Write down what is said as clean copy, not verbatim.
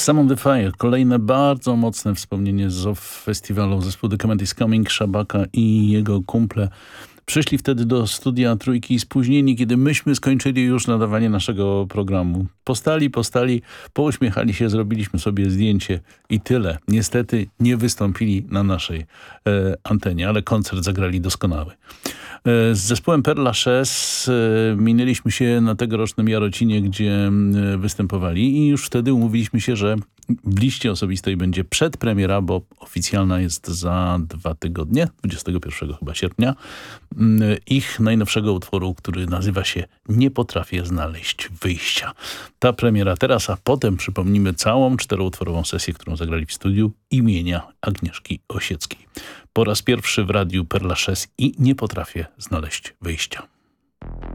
Summon the Fire, kolejne bardzo mocne wspomnienie z festiwalu. Zespół The Comet is Coming, Szabaka i jego kumple przyszli wtedy do studia Trójki spóźnieni, kiedy myśmy skończyli już nadawanie naszego programu. Postali, pouśmiechali się, zrobiliśmy sobie zdjęcie i tyle. Niestety nie wystąpili na naszej antenie, ale koncert zagrali doskonały. Z zespołem Père Lachaise minęliśmy się na tegorocznym Jarocinie, gdzie występowali i już wtedy umówiliśmy się, że w liście osobistej będzie przedpremiera, bo oficjalna jest za 2 tygodnie, 21 chyba sierpnia, ich najnowszego utworu, który nazywa się Nie potrafię znaleźć wyjścia. Ta premiera teraz, a potem przypomnimy całą 4-utworową sesję, którą zagrali w studiu imienia Agnieszki Osieckiej. Po raz pierwszy w radiu Père Lachaise i Nie potrafię znaleźć wyjścia.